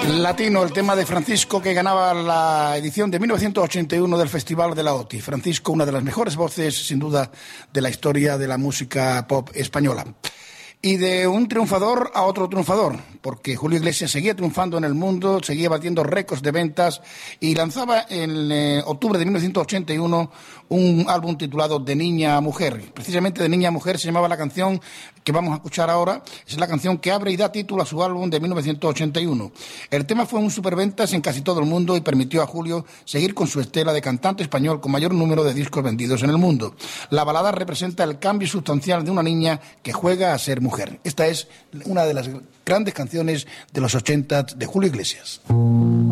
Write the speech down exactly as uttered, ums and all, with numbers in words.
Latino, el tema de Francisco, que ganaba la edición de mil novecientos ochenta y uno del Festival de la O T I. Francisco, una de las mejores voces, sin duda, de la historia de la música pop española. Y de un triunfador a otro triunfador, porque Julio Iglesias seguía triunfando en el mundo, seguía batiendo récords de ventas y lanzaba en eh, octubre de mil novecientos ochenta y uno un álbum titulado De Niña a Mujer. Precisamente De Niña a Mujer se llamaba la canción que vamos a escuchar ahora. Es la canción que abre y da título a su álbum de mil novecientos ochenta y uno. El tema fue un superventas en casi todo el mundo y permitió a Julio seguir con su estela de cantante español con mayor número de discos vendidos en el mundo. La balada representa el cambio sustancial de una niña que juega a ser mujer. Mujer. Esta es una de las grandes canciones de los ochenta de Julio Iglesias.